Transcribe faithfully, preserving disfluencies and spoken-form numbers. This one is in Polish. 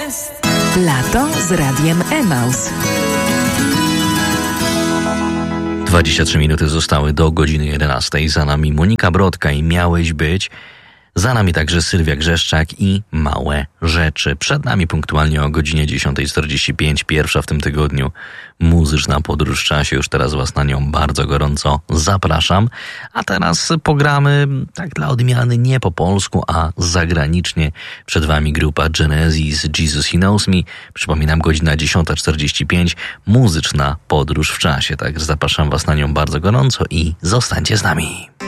jest. Lato z Radiem Emaus. dwadzieścia trzy minuty zostały do godziny jedenastej. Za nami Monika Brodka i Miałeś być. Za nami także Sylwia Grzeszczak i Małe Rzeczy. Przed nami punktualnie o godzinie dziesiąta czterdzieści pięć, pierwsza w tym tygodniu muzyczna podróż w czasie. Już teraz Was na nią bardzo gorąco zapraszam. A teraz pogramy tak dla odmiany nie po polsku, a zagranicznie. Przed Wami grupa Genesis, Jesus He Knows Me. Przypominam, godzina dziesiąta czterdzieści pięć, muzyczna podróż w czasie. Tak, zapraszam Was na nią bardzo gorąco i zostańcie z nami.